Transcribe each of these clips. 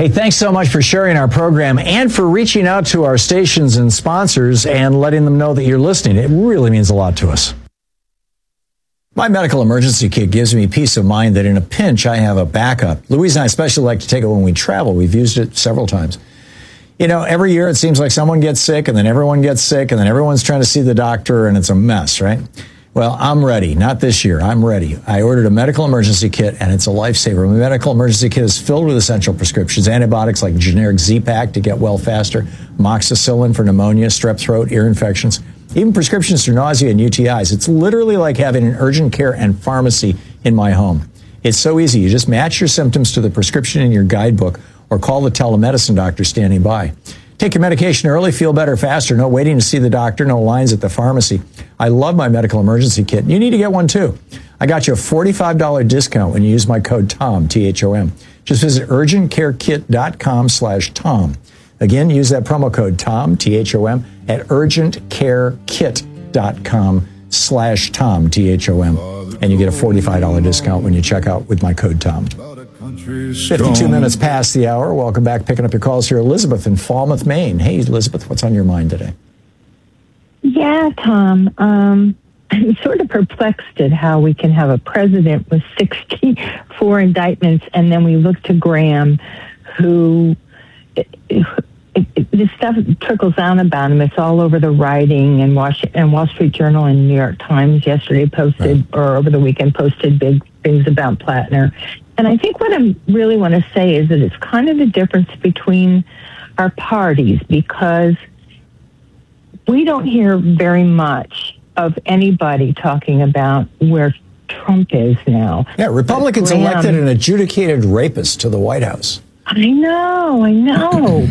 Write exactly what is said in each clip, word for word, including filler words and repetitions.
Hey, thanks so much for sharing our program and for reaching out to our stations and sponsors and letting them know that you're listening. It really means a lot to us. My medical emergency kit gives me peace of mind that in a pinch, I have a backup. Louise and I especially like to take it when we travel. We've used it several times. You know, every year it seems like someone gets sick and then everyone gets sick and then everyone's trying to see the doctor and it's a mess, right? Well, I'm ready. Not this year. I'm ready. I ordered a medical emergency kit, and it's a lifesaver. My medical emergency kit is filled with essential prescriptions, antibiotics like generic Z-Pak to get well faster, amoxicillin for pneumonia, strep throat, ear infections, even prescriptions for nausea and U T Is. It's literally like having an urgent care and pharmacy in my home. It's so easy. You just match your symptoms to the prescription in your guidebook or call the telemedicine doctor standing by. Take your medication early, feel better faster. No waiting to see the doctor, no lines at the pharmacy. I love my medical emergency kit. You need to get one too. I got you a forty-five dollars discount when you use my code TOM, T H O M. Just visit urgentcarekit.com slash Tom. Again, use that promo code TOM, T H O M, at urgentcarekit.com slash Tom, T H O M. And you get a forty-five dollars discount when you check out with my code TOM. fifty-two minutes past the hour. Welcome back. Picking up your calls here. Elizabeth in Falmouth, Maine. Hey, Elizabeth, what's on your mind today? Yeah, Tom. Um, I'm sort of perplexed at how we can have a president with sixty-four indictments, and then we look to Graham, who it, it, it, this stuff trickles down about him. It's all over the writing, and, Wash, and Wall Street Journal and New York Times yesterday posted, right. or over the weekend posted big things about Plattner. And I think what I really want to say is that it's kind of the difference between our parties, because we don't hear very much of anybody talking about where Trump is now. Yeah, Republicans Graham, elected an adjudicated rapist to the White House. I know, I know.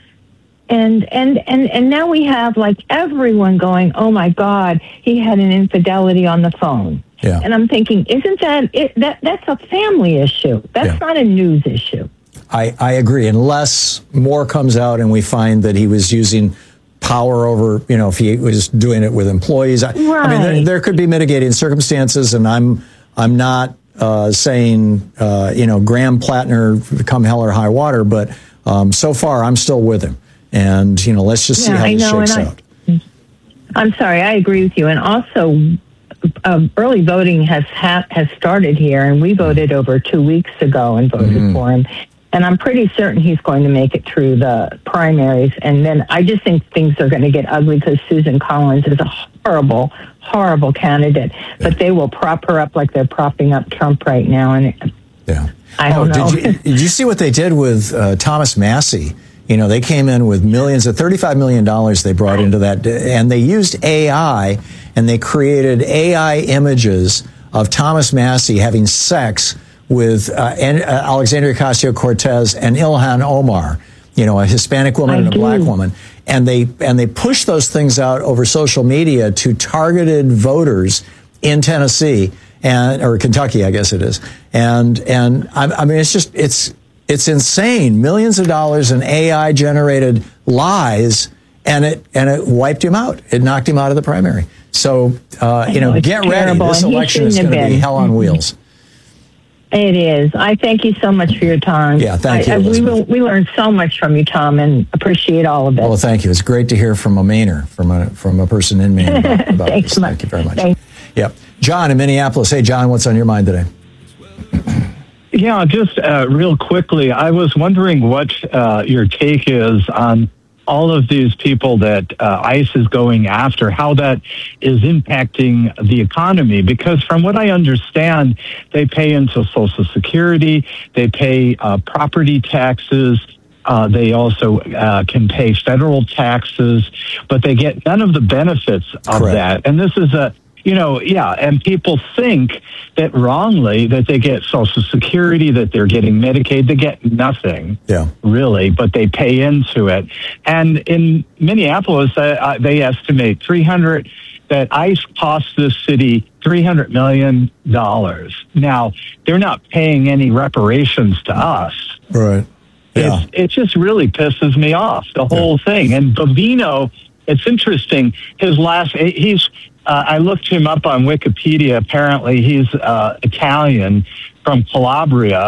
And, and and and now we have like everyone going, oh my God, he had an infidelity on the phone. Yeah. And I'm thinking, isn't that it, that that's a family issue? That's yeah. not a news issue. I, I agree. Unless more comes out and we find that he was using power over, you know, if he was doing it with employees. I, right. I mean, there, there could be mitigating circumstances, and I'm I'm not uh, saying, uh, you know, Graham Plattner come hell or high water, but um, so far I'm still with him. And, you know, let's just see yeah, how I this know, shakes and out. I, I'm sorry, I agree with you. And also, uh, early voting has ha- has started here, and we voted over two weeks ago and voted mm. for him. And I'm pretty certain he's going to make it through the primaries. And then I just think things are going to get ugly because Susan Collins is a horrible, horrible candidate. Yeah. But they will prop her up like they're propping up Trump right now. And yeah. I don't oh, know. Did you, did you see what they did with uh, Thomas Massie? You know, they came in with millions of thirty-five million dollars they brought into that. And they used A I, and they created A I images of Thomas Massie having sex with uh, and, uh, Alexandria Ocasio-Cortez and Ilhan Omar, you know, a Hispanic woman I and a do. black woman. And they and they pushed those things out over social media to targeted voters in Tennessee and or Kentucky, I guess it is. And and I, I mean, it's just it's it's insane. Millions of dollars in A I generated lies, and it and it wiped him out. It knocked him out of the primary. So uh, you know, know get terrible. ready. This election is going to be hell on wheels. It is. I thank you so much for your time. Yeah, thank you, I, I, we, Elizabeth. we learned so much from you, Tom, and appreciate all of it. Well, thank you. It's great to hear from a Mainer, from a from a person in Maine about, about Thanks this. much. Thank you very much. Thanks. Yep. John in Minneapolis. Hey, John, what's on your mind today? Yeah, just uh, real quickly, I was wondering what uh, your take is on all of these people that uh, ICE is going after, how that is impacting the economy. Because from what I understand, they pay into Social Security, they pay uh, property taxes, uh, they also uh, can pay federal taxes, but they get none of the benefits of Correct. that. And this is a You know, yeah, and people think that wrongly that they get Social Security, that they're getting Medicaid. They get nothing, yeah, really, but they pay into it. And in Minneapolis, uh, they estimate three hundred that ICE costs this city three hundred million dollars. Now, they're not paying any reparations to us. Right. Yeah. It's, it just really pisses me off, the whole yeah. thing. And Bovino, it's interesting, his last, he's, Uh, I looked him up on Wikipedia. Apparently, he's uh, Italian from Calabria,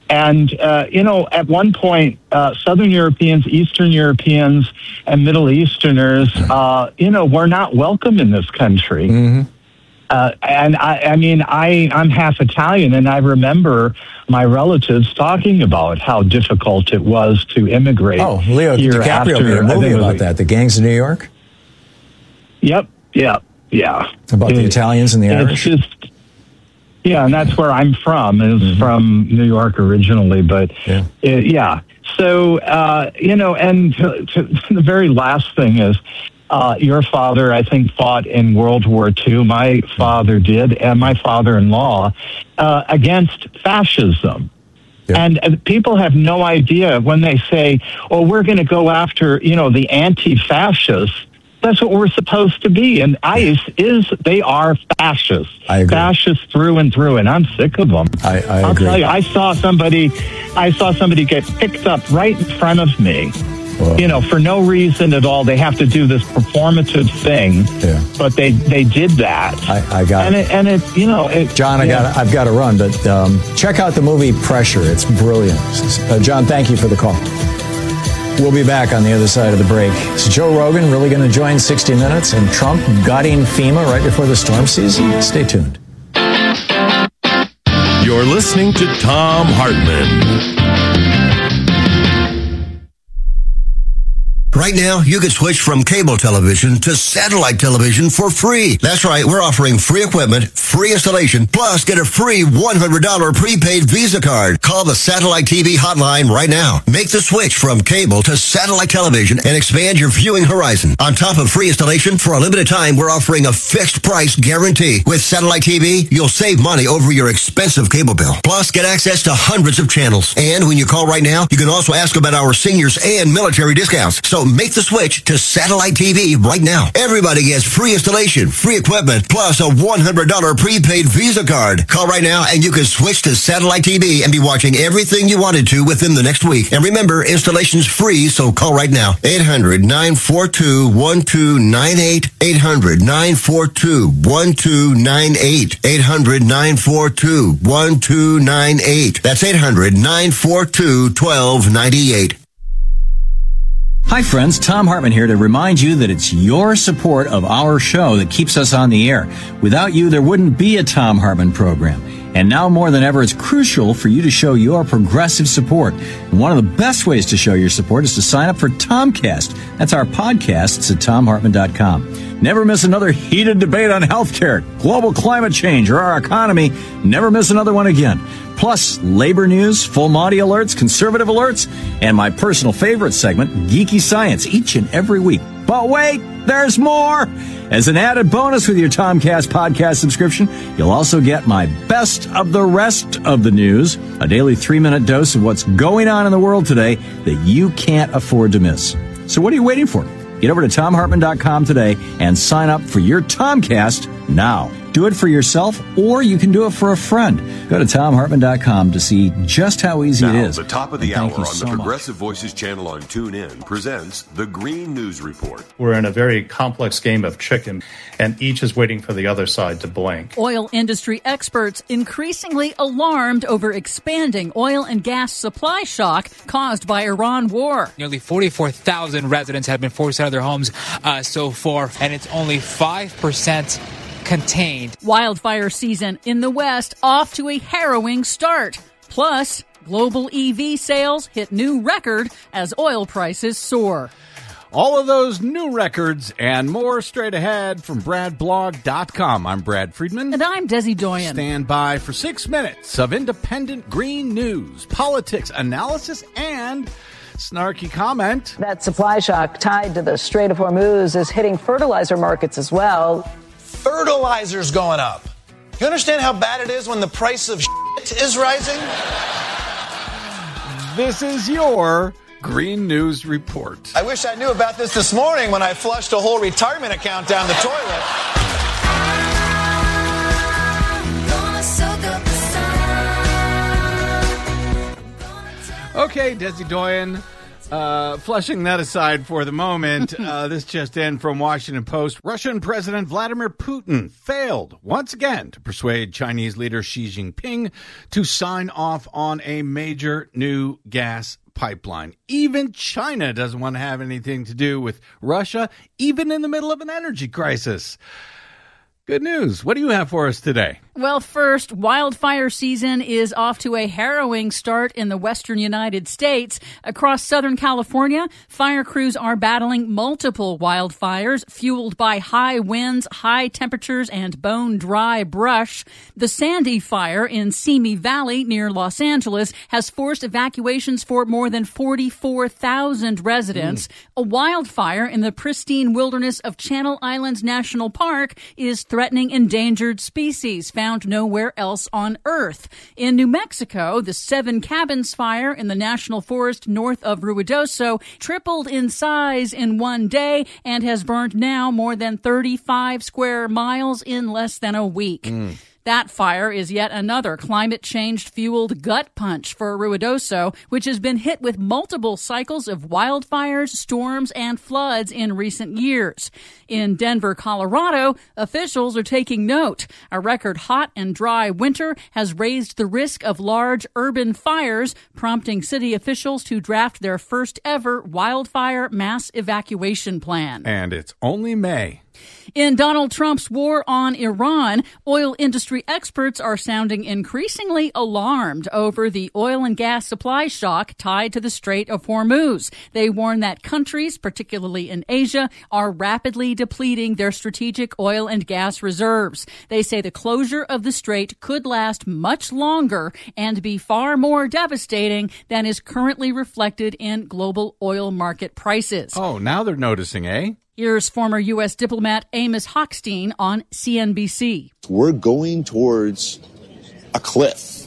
And, uh, you know, at one point, uh, Southern Europeans, Eastern Europeans, and Middle Easterners, uh, you know, were not welcome in this country. Mm-hmm. Uh, and I, I mean, I, I'm half Italian, and I remember my relatives talking about how difficult it was to immigrate. Oh, Leo here DiCaprio after, made a movie about like, that, The Gangs of New York. Yep, yeah, yeah. About it, the Italians and the it's Irish. Just, yeah, and that's where I'm from. Is mm-hmm. from New York originally, but yeah. It, yeah. So, uh, you know, and to, to, the very last thing is, Uh, your father, I think, fought in World War Two. My father did, and my father-in-law, uh, against fascism. Yeah. And uh, people have no idea when they say, oh, we're going to go after, you know, the anti-fascists. That's what we're supposed to be. And ICE is, they are fascists. I agree. Fascists through and through, and I'm sick of them. I, I I'll agree. tell you, I saw somebody, I saw somebody get picked up right in front of me. Whoa. You know, for no reason at all. They have to do this performative thing, yeah. but they, they did that. I, I got and it. it. And it, you know, it, John, I yeah. got, I've got to run, but um, check out the movie Pressure. It's brilliant. Uh, John, thank you for the call. We'll be back on the other side of the break. Is Joe Rogan really going to join sixty minutes and Trump gutting FEMA right before the storm season? Stay tuned. You're listening to Thom Hartmann. Right now, you can switch from cable television to satellite television for free. That's right, we're offering free equipment, free installation, plus get a free one hundred dollars prepaid Visa card. Call the Satellite T V hotline right now. Make the switch from cable to satellite television and expand your viewing horizon. On top of free installation, for a limited time, we're offering a fixed price guarantee. With Satellite T V, you'll save money over your expensive cable bill. Plus, get access to hundreds of channels. And when you call right now, you can also ask about our seniors and military discounts. So make the switch to Satellite T V right now. Everybody gets free installation, free equipment, plus a one hundred dollars prepaid Visa card. Call right now and you can switch to Satellite T V and be watching everything you wanted to within the next week. And remember, installation's free, so call right now. eight hundred, nine four two, one two nine eight. eight hundred, nine four two, one two nine eight. eight hundred, nine four two, one two nine eight. That's eight hundred, nine four two, one two nine eight. Hi, friends. Thom Hartmann here to remind you that it's your support of our show that keeps us on the air. Without you, there wouldn't be a Thom Hartmann program. And now more than ever, it's crucial for you to show your progressive support. And one of the best ways to show your support is to sign up for Tomcast. That's our podcasts at thom hartmann dot com. Never miss another heated debate on healthcare, global climate change, or our economy. Never miss another one again. Plus, labor news, full Monty alerts, conservative alerts, and my personal favorite segment, Geeky Science, each and every week. But wait, there's more! As an added bonus with your Tomcast podcast subscription, you'll also get my best of the rest of the news, a daily three-minute dose of what's going on in the world today that you can't afford to miss. So what are you waiting for? Get over to thom hartmann dot com today and sign up for your Tomcast now. Do it for yourself, or you can do it for a friend. Go to thom hartmann dot com to see just how easy now, it is. The top of the and hour on so the Progressive much. Voices channel on TuneIn presents the Green News Report. We're in a very complex game of chicken, and each is waiting for the other side to blink. Oil industry experts increasingly alarmed over expanding oil and gas supply shock caused by Iran war. Nearly forty-four thousand residents have been forced out of their homes uh, so far, and it's only five percent contained. Wildfire season in the West off to a harrowing start. Plus, global E V sales hit new record as oil prices soar. All of those new records and more straight ahead from brad blog dot com. I'm Brad Friedman. And I'm Desi Doyen. Stand by for six minutes of independent green news, politics, analysis, and snarky comment. That supply shock tied to the Strait of Hormuz is hitting fertilizer markets as well. Fertilizer's going up. You understand how bad it is when the price of shit is rising? This is your Green News Report. I wish I knew about this this morning when I flushed a whole retirement account down the toilet. Okay, Desi Doyen, Uh, flushing that aside for the moment, uh, this just in from Washington Post. Russian President Vladimir Putin failed once again to persuade Chinese leader Xi Jinping to sign off on a major new gas pipeline. Even China doesn't want to have anything to do with Russia, even in the middle of an energy crisis. Good news. What do you have for us today? Well, first, wildfire season is off to a harrowing start in the western United States. Across Southern California, fire crews are battling multiple wildfires fueled by high winds, high temperatures, and bone-dry brush. The Sandy Fire in Simi Valley near Los Angeles has forced evacuations for more than forty-four thousand residents. Mm. A wildfire in the pristine wilderness of Channel Islands National Park is threatening endangered species found nowhere else on Earth. In New Mexico, the Seven Cabins Fire in the national forest north of Ruidoso tripled in size in one day and has burned now more than thirty-five square miles in less than a week. Mm. That fire is yet another climate change-fueled gut punch for Ruidoso, which has been hit with multiple cycles of wildfires, storms, and floods in recent years. In Denver, Colorado, officials are taking note. A record hot and dry winter has raised the risk of large urban fires, prompting city officials to draft their first ever wildfire mass evacuation plan. And it's only May. In Donald Trump's war on Iran, oil industry experts are sounding increasingly alarmed over the oil and gas supply shock tied to the Strait of Hormuz. They warn that countries, particularly in Asia, are rapidly depleting their strategic oil and gas reserves. They say the closure of the strait could last much longer and be far more devastating than is currently reflected in global oil market prices. Oh, now they're noticing, eh? Here's former U S diplomat Amos Hochstein on C N B C. We're going towards a cliff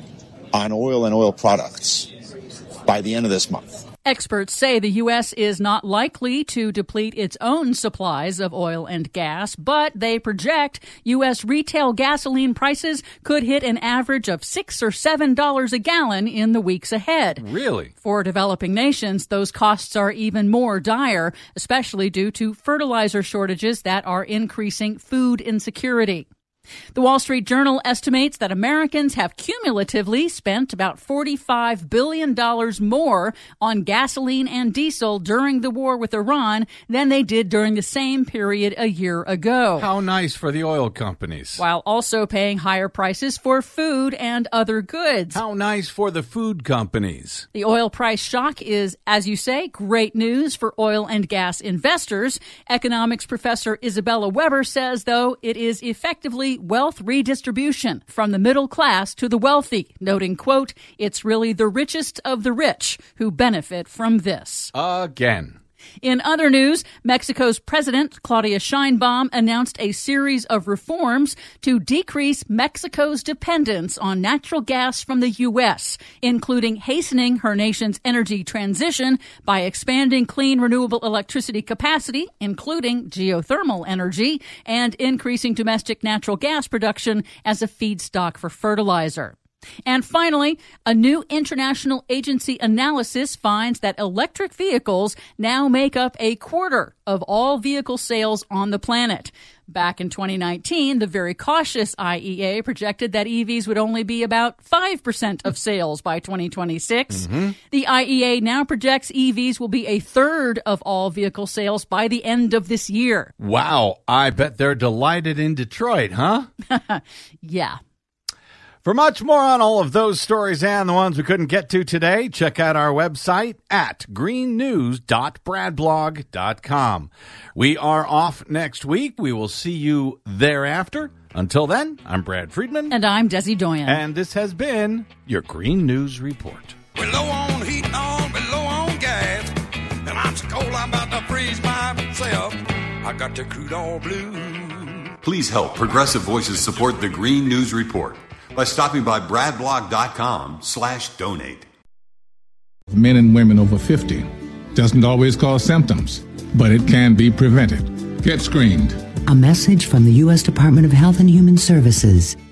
on oil and oil products by the end of this month. Experts say the U S is not likely to deplete its own supplies of oil and gas, but they project U S retail gasoline prices could hit an average of six or seven dollars a gallon in the weeks ahead. Really? For developing nations, those costs are even more dire, especially due to fertilizer shortages that are increasing food insecurity. The Wall Street Journal estimates that Americans have cumulatively spent about forty-five billion dollars more on gasoline and diesel during the war with Iran than they did during the same period a year ago. How nice for the oil companies. While also paying higher prices for food and other goods. How nice for the food companies. The oil price shock is, as you say, great news for oil and gas investors. Economics professor Isabella Weber says, though, it is effectively wealth redistribution from the middle class to the wealthy, noting, quote, it's really the richest of the rich who benefit from this. Again. In other news, Mexico's President Claudia Sheinbaum announced a series of reforms to decrease Mexico's dependence on natural gas from the U S, including hastening her nation's energy transition by expanding clean renewable electricity capacity, including geothermal energy, and increasing domestic natural gas production as a feedstock for fertilizer. And finally, a new international agency analysis finds that electric vehicles now make up a quarter of all vehicle sales on the planet. Back in twenty nineteen, the very cautious I E A projected that E Vs would only be about five percent of sales by twenty twenty-six. Mm-hmm. The I E A now projects E Vs will be a third of all vehicle sales by the end of this year. Wow, I bet they're delighted in Detroit, huh? Yeah. For much more on all of those stories and the ones we couldn't get to today, check out our website at green news dot brad blog dot com. We are off next week. We will see you thereafter. Until then, I'm Brad Friedman. And I'm Desi Doyen. And this has been your Green News Report. We're low on heat on, we're low on gas. And I'm so cold I'm about to freeze myself. I got the crude oil blue. Please help Progressive Voices support the Green News Report by stopping by bradblog dot com slash donate. Men and women over fifty doesn't always cause symptoms, but it can be prevented. Get screened. A message from the U S Department of Health and Human Services.